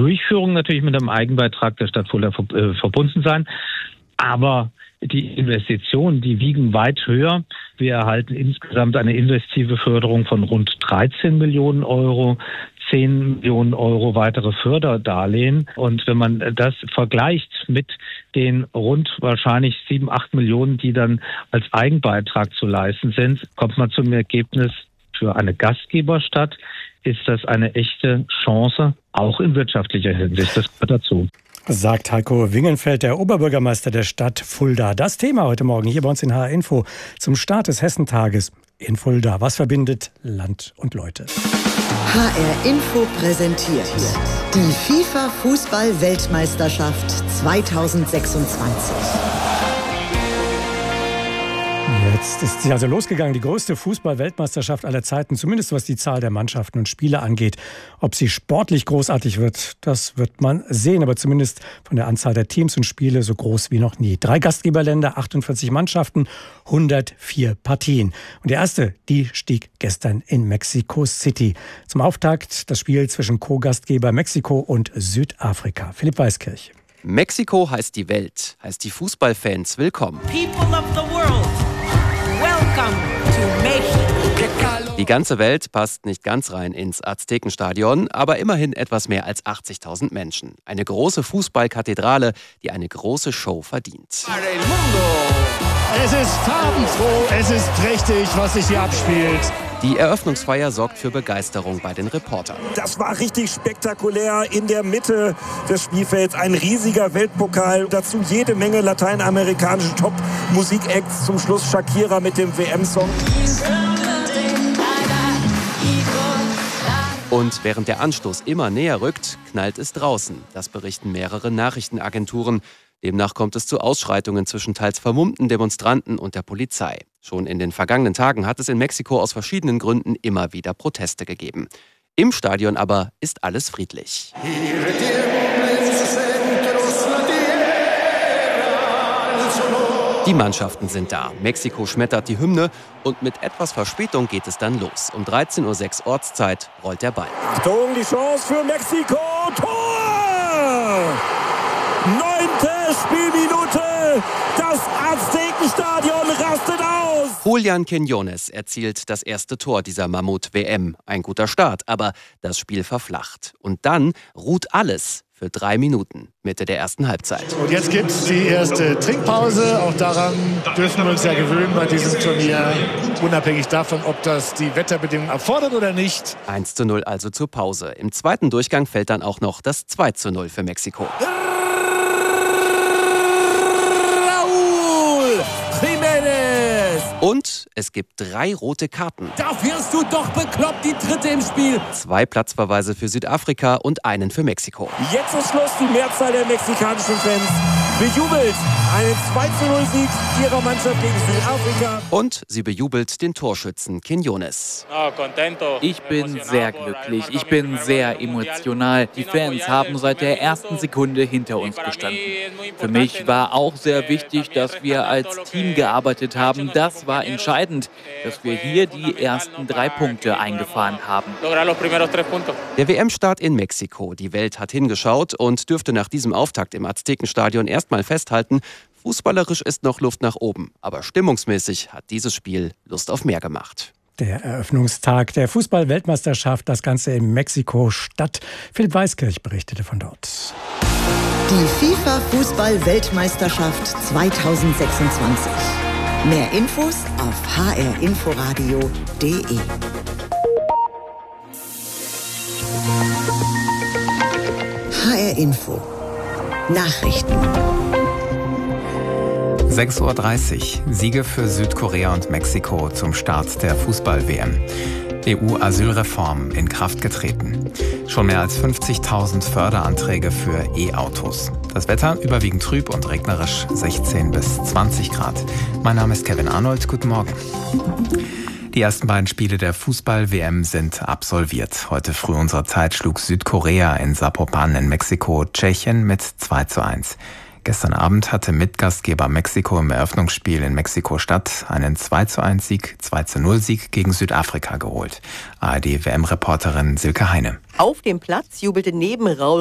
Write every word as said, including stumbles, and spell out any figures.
Durchführung natürlich mit einem Eigenbeitrag der Stadt Fulda verbunden sein. Aber die Investitionen, die wiegen weit höher. Wir erhalten insgesamt eine investive Förderung von rund dreizehn Millionen Euro, zehn Millionen Euro weitere Förderdarlehen. Und wenn man das vergleicht mit den rund wahrscheinlich sieben, acht Millionen, die dann als Eigenbeitrag zu leisten sind, kommt man zum Ergebnis, für eine Gastgeberstadt ist das eine echte Chance, auch in wirtschaftlicher Hinsicht. Das gehört dazu. Sagt Heiko Wingenfeld, der Oberbürgermeister der Stadt Fulda. Das Thema heute Morgen hier bei uns in H R Info zum Start des Hessentages in Fulda. Was verbindet Land und Leute? H R Info präsentiert die FIFA-Fußball-Weltmeisterschaft zweitausendsechsundzwanzig. Jetzt ist sie also losgegangen, die größte Fußball-Weltmeisterschaft aller Zeiten, zumindest was die Zahl der Mannschaften und Spieler angeht. Ob sie sportlich großartig wird, das wird man sehen, aber zumindest von der Anzahl der Teams und Spiele so groß wie noch nie. Drei Gastgeberländer, achtundvierzig Mannschaften, hundertvier Partien. Und die erste, die stieg gestern in Mexico City. Zum Auftakt das Spiel zwischen Co-Gastgeber Mexiko und Südafrika. Philipp Weiskirch. Mexiko heißt die Welt, heißt die Fußballfans willkommen. People of the world, welcome to Mexico. Die ganze Welt passt nicht ganz rein ins Aztekenstadion, aber immerhin etwas mehr als achtzigtausend Menschen. Eine große Fußballkathedrale, die eine große Show verdient. Es ist farbenfroh, es ist prächtig, was sich hier abspielt. Die Eröffnungsfeier sorgt für Begeisterung bei den Reportern. Das war richtig spektakulär. In der Mitte des Spielfelds ein riesiger Weltpokal. Dazu jede Menge lateinamerikanische Top-Musikacts. Zum Schluss Shakira mit dem W M-Song. Und während der Anstoß immer näher rückt, knallt es draußen. Das berichten mehrere Nachrichtenagenturen. Demnach kommt es zu Ausschreitungen zwischen teils vermummten Demonstranten und der Polizei. Schon in den vergangenen Tagen hat es in Mexiko aus verschiedenen Gründen immer wieder Proteste gegeben. Im Stadion aber ist alles friedlich. Die Mannschaften sind da. Mexiko schmettert die Hymne und mit etwas Verspätung geht es dann los. Um dreizehn Uhr sechs Ortszeit rollt der Ball. Achtung, die Chance für Mexiko. Tor! Neunte Spielminute. Das Aztekenstadion rastet aus. Julián Quiñones erzielt das erste Tor dieser Mammut-W M. Ein guter Start, aber das Spiel verflacht. Und dann ruht alles für drei Minuten, Mitte der ersten Halbzeit. Und jetzt gibt es die erste Trinkpause. Auch daran dürfen wir uns ja gewöhnen bei diesem Turnier. Unabhängig davon, ob das die Wetterbedingungen erfordert oder nicht. eins zu null also zur Pause. Im zweiten Durchgang fällt dann auch noch das zwei zu null für Mexiko. Und es gibt drei rote Karten. Da wirst du doch bekloppt, die dritte im Spiel. Zwei Platzverweise für Südafrika und einen für Mexiko. Jetzt ist Schluss. Die Mehrzahl der mexikanischen Fans bejubelt einen zwei zu null Sieg ihrer Mannschaft gegen Südafrika. Und sie bejubelt den Torschützen Quiñones. Ich bin sehr glücklich. Ich bin sehr emotional. Die Fans haben seit der ersten Sekunde hinter uns gestanden. Für mich war auch sehr wichtig, dass wir als Team gearbeitet haben. Das war entscheidend, dass wir hier die ersten drei Punkte eingefahren haben. Der W M-Start in Mexiko. Die Welt hat hingeschaut und dürfte nach diesem Auftakt im Aztekenstadion erstmal festhalten, fußballerisch ist noch Luft nach oben. Aber stimmungsmäßig hat dieses Spiel Lust auf mehr gemacht. Der Eröffnungstag der Fußball-Weltmeisterschaft, das Ganze in Mexiko-Stadt. Philipp Weiskirch berichtete von dort. Die FIFA-Fußball-Weltmeisterschaft zweitausendsechsundzwanzig. Mehr Infos auf h r inforadio punkt d e. H R Info. Nachrichten. sechs Uhr dreißig. Siege für Südkorea und Mexiko zum Start der Fußball-W M. E U-Asylreform in Kraft getreten. Schon mehr als fünfzigtausend Förderanträge für E-Autos. Das Wetter überwiegend trüb und regnerisch, sechzehn bis zwanzig Grad. Mein Name ist Kevin Arnold, guten Morgen. Die ersten beiden Spiele der Fußball-W M sind absolviert. Heute früh unserer Zeit schlug Südkorea in Zapopan in Mexiko Tschechien mit zwei zu eins. Gestern Abend hatte Mitgastgeber Mexiko im Eröffnungsspiel in Mexiko-Stadt einen zwei zu eins Sieg, zwei zu null Sieg gegen Südafrika geholt. A R D-W M-Reporterin Silke Heine. Auf dem Platz jubelte neben Raul